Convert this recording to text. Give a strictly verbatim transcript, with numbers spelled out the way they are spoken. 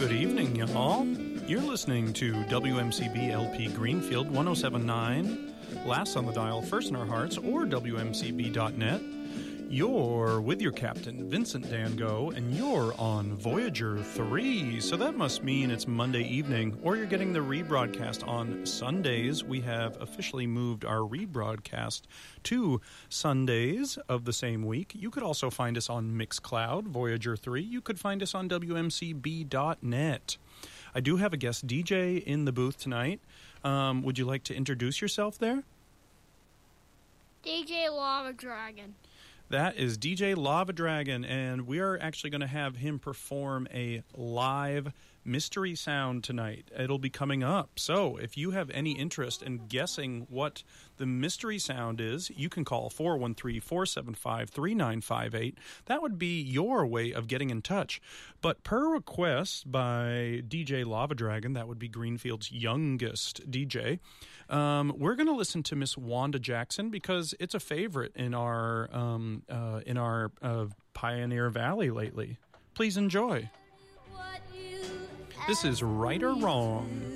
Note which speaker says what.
Speaker 1: Good evening, y'all. You're listening to W M C B L P Greenfield one oh seven point nine, last on the dial, first in our hearts, or W M C B dot net. You're with your captain, Vincent Dango, and you're on Voyager three. So that must mean it's Monday evening, or you're getting the rebroadcast on Sundays. We have officially moved our rebroadcast to Sundays of the same week. You could also find us on Mixcloud, Voyager three. You could find us on W M C B dot net. I do have a guest D J in the booth tonight. Um, would you like to introduce yourself there?
Speaker 2: D J Lava Dragon.
Speaker 1: That is D J Lava Dragon, and we are actually going to have him perform a live mystery sound tonight. It'll be coming up. So if you have any interest in guessing what the mystery sound is, you can call four one three, four seven five, three nine five eight. That would be your way of getting in touch. But per request by D J Lava Dragon, that would be Greenfield's youngest D J, um, we're going to listen to Miss Wanda Jackson because it's a favorite in our um, uh, in our uh, Pioneer Valley lately. Please enjoy. This is Right or Wrong.